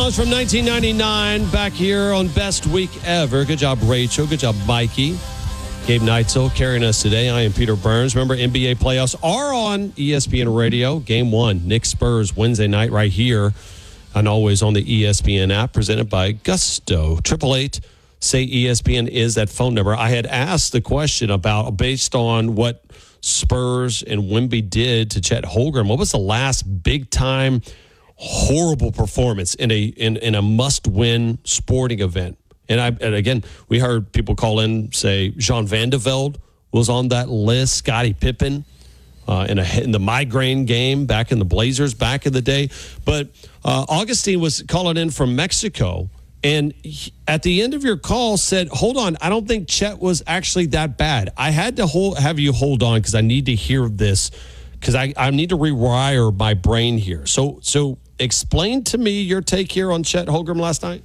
songs from 1999 back here on Best Week Ever. Good job, Rachel. Good job, Mikey. Gabe Neitzel carrying us today. I am Peter Burns. Remember, NBA playoffs are on ESPN Radio. Game 1, Knicks Spurs, Wednesday night right here. And always on the ESPN app, presented by Gusto. 888 say ESPN is that phone number. I had asked the question about, based on what Spurs and Wemby did to Chet Holmgren, what was the last big-time horrible performance in a must-win sporting event? And again, we heard people call in, say, Jean Van de Velde was on that list, Scottie Pippen in the migraine game back in the Blazers back in the day. But Augustine was calling in from Mexico, and at the end of your call said, hold on, I don't think Chet was actually that bad. I had to have you hold on because I need to hear this, because I need to rewire my brain here. So explain to me your take here on Chet Holmgren last night.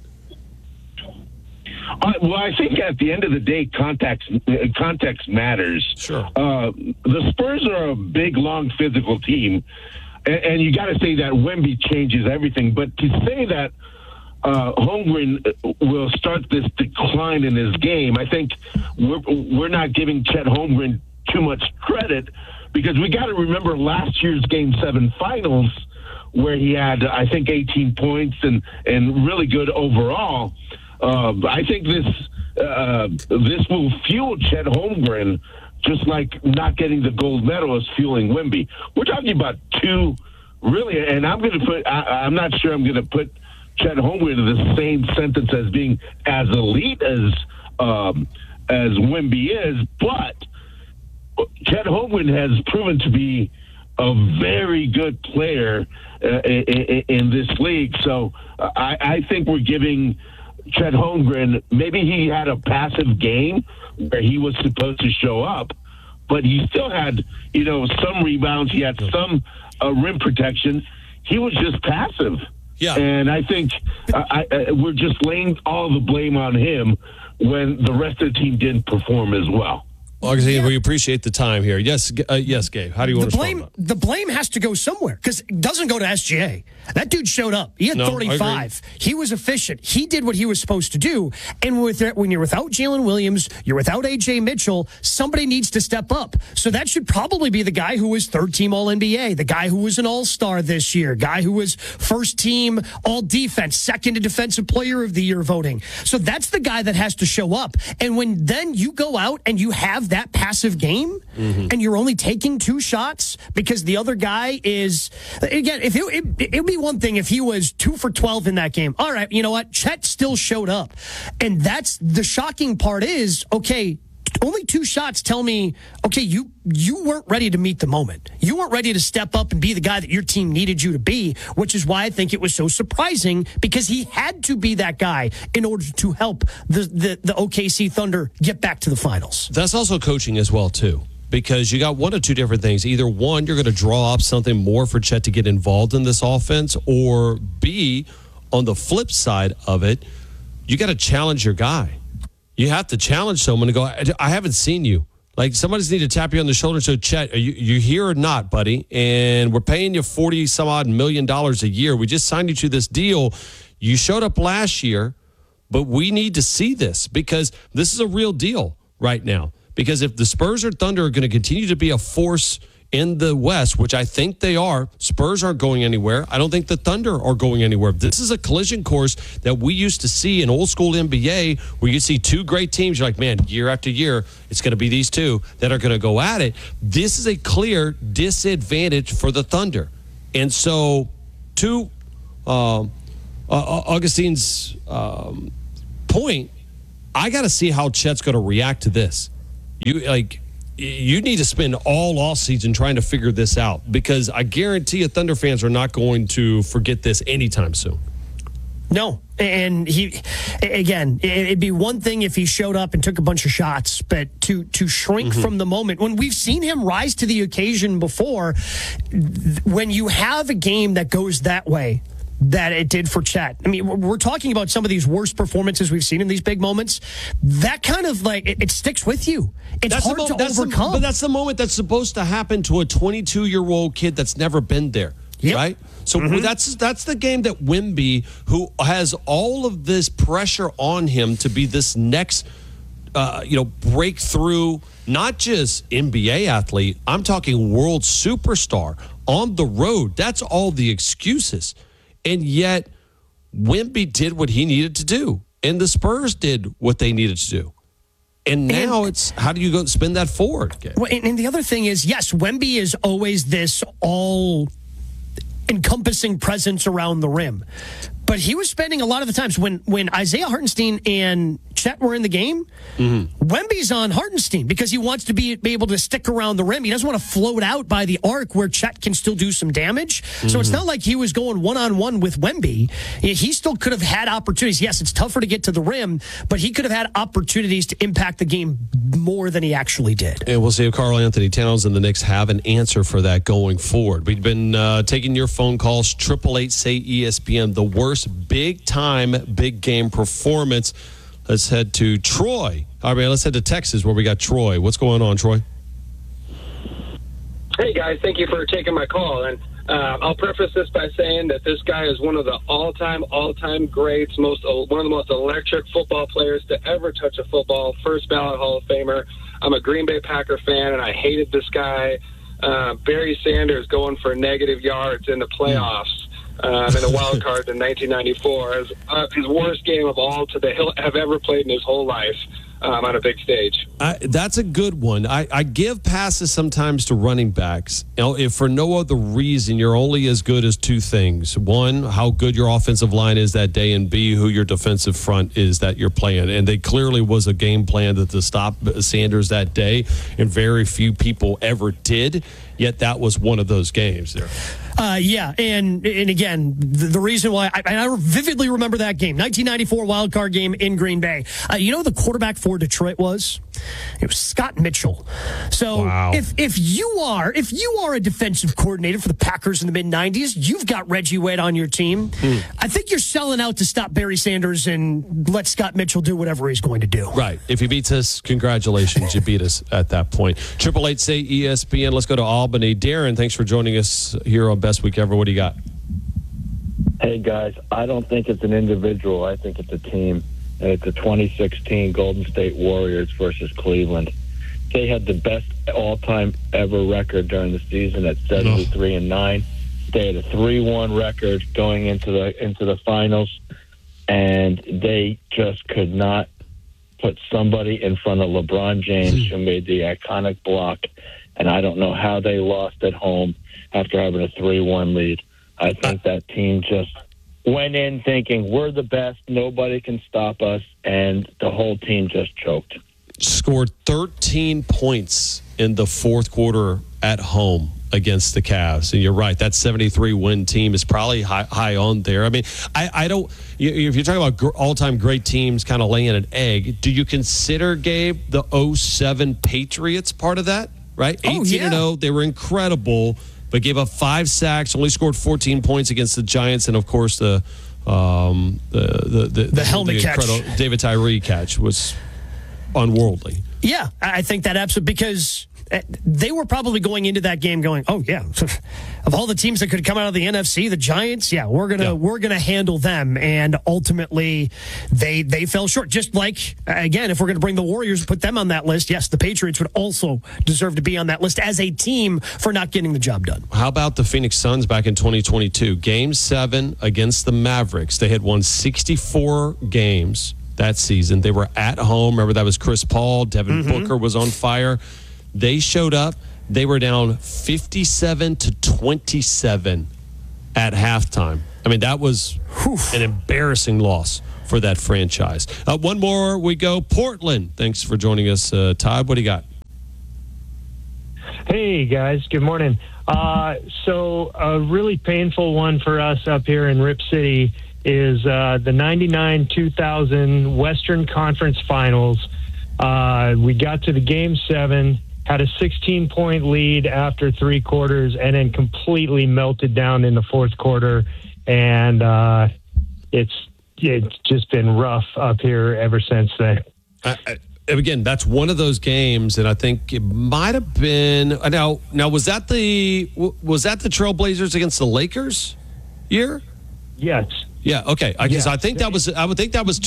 Well, I think at the end of the day, context matters. Sure. The Spurs are a big, long, physical team, and you got to say that Wemby changes everything. But to say that Holmgren will start this decline in his game, I think we're not giving Chet Holmgren too much credit, because we got to remember last year's Game 7 finals, where he had, I think, 18 points and really good overall. I think this will fuel Chet Holmgren, just like not getting the gold medal is fueling Wemby. We're talking about two really, and I'm not sure I'm going to put Chet Holmgren in the same sentence as being as elite as Wemby is, but Chet Holmgren has proven to be a very good player in this league. So I think we're giving Chet Holmgren, maybe he had a passive game where he was supposed to show up, but he still had, some rebounds. He had some rim protection. He was just passive. Yeah. And I think we're just laying all the blame on him when the rest of the team didn't perform as well. Augustine, we appreciate the time here. Yes, Gabe. How do you want to respond? The blame has to go somewhere, because it doesn't go to SGA. That dude showed up. He had 35. He was efficient. He did what he was supposed to do. And when you're without Jalen Williams, you're without A.J. Mitchell, somebody needs to step up. So that should probably be the guy who was third-team All-NBA, the guy who was an All-Star this year, guy who was first-team All-Defense, second to Defensive Player of the Year voting. So that's the guy that has to show up. And when then you go out and you have that passive game, and you're only taking 2 shots because the other guy is, again, if it would be one thing if he was 2 for 12 in that game. All right, you know what? Chet still showed up. And that's the shocking part is, okay, only 2 shots tell me, okay, you weren't ready to meet the moment. You weren't ready to step up and be the guy that your team needed you to be, which is why I think it was so surprising, because he had to be that guy in order to help the OKC Thunder get back to the finals. That's also coaching as well, too, because you got one of two different things. Either one, you're going to draw up something more for Chet to get involved in this offense, or B, on the flip side of it, you got to challenge your guy. You have to challenge someone to go, I haven't seen you. Like, somebody's need to tap you on the shoulder and say, Chet, are you here or not, buddy? And we're paying you $40-some-odd million a year. We just signed you to this deal. You showed up last year, but we need to see this, because this is a real deal right now. Because if the Spurs or Thunder are going to continue to be a force in the West, which I think they are, Spurs aren't going anywhere. I don't think the Thunder are going anywhere. This is a collision course that we used to see in old school NBA, where you see 2 great teams. You're like, man, year after year, it's going to be these 2 that are going to go at it. This is a clear disadvantage for the Thunder. And so, to Augustine's point, I got to see how Chet's going to react to this. You need to spend all offseason trying to figure this out, because I guarantee you Thunder fans are not going to forget this anytime soon. No. And it'd be one thing if he showed up and took a bunch of shots, but to shrink from the moment, when we've seen him rise to the occasion before, when you have a game that goes that way, that it did for Chet. I mean, we're talking about some of these worst performances we've seen in these big moments. That kind of it sticks with you. It's hard to overcome. But that's the moment that's supposed to happen to a 22-year-old kid that's never been there. right? So that's the game that Wemby, who has all of this pressure on him to be this next, breakthrough, not just NBA athlete. I'm talking world superstar on the road. That's all the excuses, and yet Wemby did what he needed to do, and the Spurs did what they needed to do. And now it's how do you go spin that forward? Well, and the other thing is, yes, Wemby is always this all-encompassing presence around the rim. But he was spending a lot of the times when Isaiah Hartenstein and Chet were in the game, Wemby's on Hartenstein because he wants to be able to stick around the rim. He doesn't want to float out by the arc where Chet can still do some damage. So it's not like he was going one-on-one with Wemby. He still could have had opportunities. Yes, it's tougher to get to the rim, but he could have had opportunities to impact the game more than he actually did. And we'll see if Karl Anthony Towns and the Knicks have an answer for that going forward. We've been taking your phone calls, 888-SAY-ESPN, the worst big-time, big-game performance. Let's head to Troy. All right, let's head to Texas where we got Troy. What's going on, Troy? Hey, guys. Thank you for taking my call. And I'll preface this by saying that this guy is one of the all-time greats, one of the most electric football players to ever touch a football, first ballot Hall of Famer. I'm a Green Bay Packer fan, and I hated this guy. Barry Sanders going for negative yards in the playoffs. In the wild card in 1994 as his worst game of all to he'll have ever played in his whole life on a big stage. That's a good one. I give passes sometimes to running backs. If for no other reason, you're only as good as two things. One, how good your offensive line is that day, and B, who your defensive front is that you're playing. And they clearly was a game plan to stop Sanders that day, and very few people ever did. Yet that was one of those games there. Yeah, and again, the reason why I vividly remember that game, 1994 wild card game in Green Bay. You know who the quarterback for Detroit was? It was Scott Mitchell. So wow. if you are a defensive coordinator for the Packers in the mid-90s, you've got Reggie White on your team. I think you're selling out to stop Barry Sanders and let Scott Mitchell do whatever he's going to do. Right. If he beats us, congratulations. You beat us at that point. 888-SAY-ESPN. Let's go to Albany. Darren, thanks for joining us here on Best Week Ever. What do you got? Hey, guys, I don't think it's an individual. I think it's a team. And it's the 2016 Golden State Warriors versus Cleveland. They had the best all-time ever record during the season at 73-9. They had a 3-1 record going into the finals, and they just could not put somebody in front of LeBron James who made the iconic block. And I don't know how they lost at home after having a 3-1 lead. I think that team just went in thinking, we're the best, nobody can stop us, and the whole team just choked. Scored 13 points in the fourth quarter at home against the Cavs. And you're right, that 73-win team is probably high on there. I mean, I don't – if you're talking about all-time great teams kind of laying an egg, do you consider, Gabe, the 07 Patriots part of that? Right? 18-0, they were incredible, but gave up 5 sacks, only scored 14 points against the Giants, and of course the helmet catch, David Tyree catch was unworldly. Yeah, I think that absolutely, because they were probably going into that game going, oh yeah, of all the teams that could come out of the NFC, the Giants, we're gonna handle them, and ultimately they fell short. Just like, again, if we're gonna bring the Warriors and put them on that list, yes, the Patriots would also deserve to be on that list as a team for not getting the job done. How about the Phoenix Suns back in 2022? Game 7 against the Mavericks. They had won 64 games that season. They were at home. Remember, that was Chris Paul. Devin Booker was on fire. They showed up. They were down 57-27 at halftime. I mean, that was an embarrassing loss for that franchise. One more we go. Portland. Thanks for joining us, Todd. What do you got? Hey, guys. Good morning. So a really painful one for us up here in Rip City is the 99-2000 Western Conference Finals. We got to the Game 7. Had a 16-point lead after 3 quarters, and then completely melted down in the fourth quarter. And it's just been rough up here ever since then. again, that's one of those games, and I think it might have been now. Was that the Trailblazers against the Lakers year? Yes. Yeah. Okay. Because I think that was. I would think that was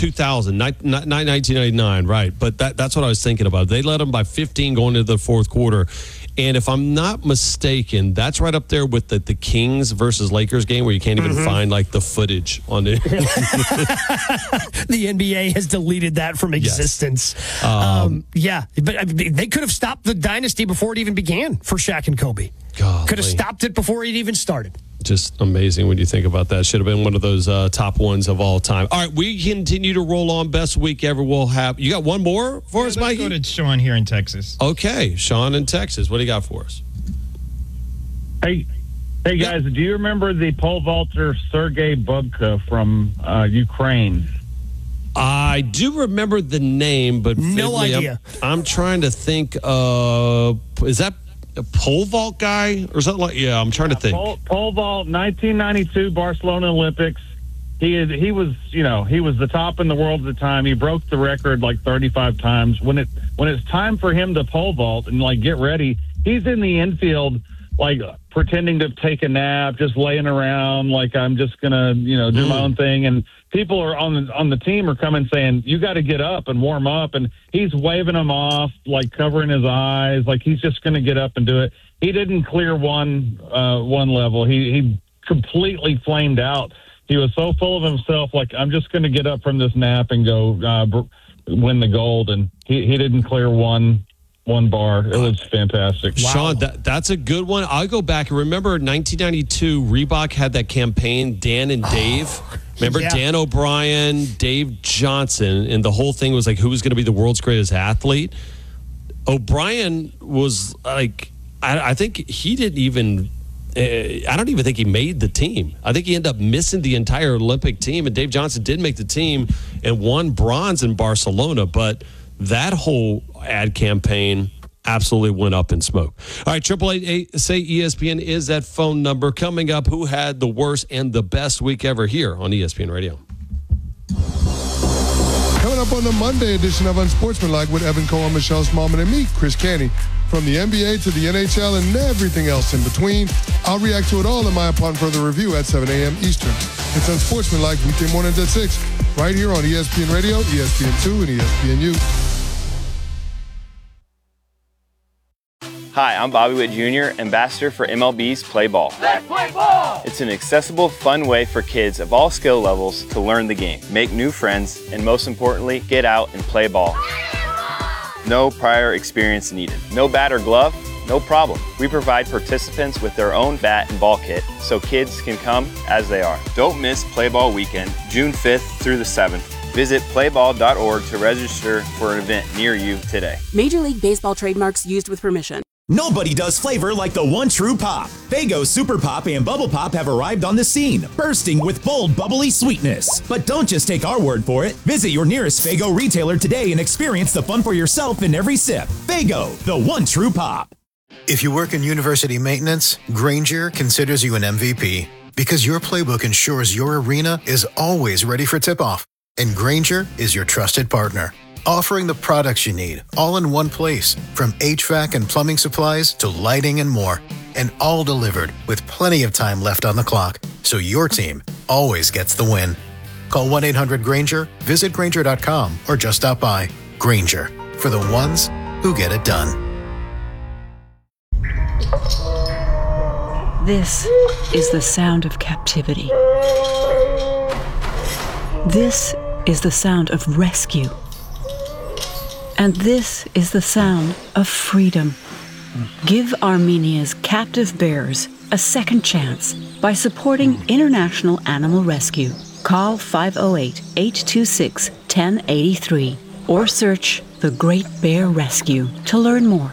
1999, right? But that's what I was thinking about. They led them by 15 going into the fourth quarter. And if I'm not mistaken, that's right up there with the Kings versus Lakers game where you can't even find like the footage on it. The NBA has deleted that from existence. Yes. But they could have stopped the dynasty before it even began for Shaq and Kobe. Golly. Could have stopped it before it even started. Just amazing when you think about that. Should have been one of those top ones of all time. All right, we continue to roll on. Best week ever. We'll have. You got one more for us, Mikey? Let's go to Sean here in Texas. Okay, Sean in Texas. What do you got for us? Hey guys, do you remember the pole vaulter Sergei Bubka from Ukraine? I do remember the name, but no idea. I'm trying to think. Is that a pole vault guy or something like? Yeah, I'm trying to think. Pole vault, 1992 Barcelona Olympics. He was the top in the world at the time. He broke the record like 35 times. When it's time for him to pole vault and like get ready, he's in the infield like pretending to take a nap, just laying around like I'm just gonna do my own thing. And people are on the team are coming saying, you got to get up and warm up. And he's waving them off, like covering his eyes, like he's just going to get up and do it. He didn't clear one level. He completely flamed out. He was so full of himself, like I'm just going to get up from this nap and go win the gold. And he didn't clear one bar. It was fantastic. Wow. Sean, that's a good one. I'll go back and remember 1992, Reebok had that campaign, Dan and Dave. Remember Dan O'Brien, Dave Johnson, and the whole thing was like, who was going to be the world's greatest athlete? O'Brien was like, I think he didn't even, I don't even think he made the team. I think he ended up missing the entire Olympic team, and Dave Johnson did make the team and won bronze in Barcelona, but that whole ad campaign absolutely went up in smoke. All right, 888-SAY-ESPN is that phone number. Coming up, who had the worst and the best week ever here on ESPN Radio? Coming up on the Monday edition of Unsportsmanlike with Evan Cohen, Michelle Smallman, and me, Chris Canty. From the NBA to the NHL and everything else in between, I'll react to it all in my upon further review at 7 a.m. Eastern. It's Unsportsmanlike weekday mornings at 6, right here on ESPN Radio, ESPN2, and ESPNU. Hi, I'm Bobby Witt Jr., ambassador for MLB's Play Ball. Let's play ball! It's an accessible, fun way for kids of all skill levels to learn the game, make new friends, and most importantly, get out and play ball. No prior experience needed. No bat or glove? No problem. We provide participants with their own bat and ball kit so kids can come as they are. Don't miss Play Ball Weekend, June 5th through the 7th. Visit playball.org to register for an event near you today. Major League Baseball trademarks used with permission. Nobody does flavor like the one true pop. Faygo Super Pop and Bubble Pop have arrived on the scene, bursting with bold, bubbly sweetness. But don't just take our word for it. Visit your nearest Faygo retailer today and experience the fun for yourself in every sip. Faygo, the one true pop. If you work in university maintenance, Grainger considers you an MVP because your playbook ensures your arena is always ready for tip-off. And Grainger is your trusted partner, offering the products you need all in one place, from HVAC and plumbing supplies to lighting and more, and all delivered with plenty of time left on the clock, so your team always gets the win. Call 1-800-GRAINGER, visit Grainger.com, or just stop by. Grainger, for the ones who get it done. This is the sound of captivity. This is the sound of rescue. And this is the sound of freedom. Give Armenia's captive bears a second chance by supporting International Animal Rescue. Call 508-826-1083 or search The Great Bear Rescue to learn more.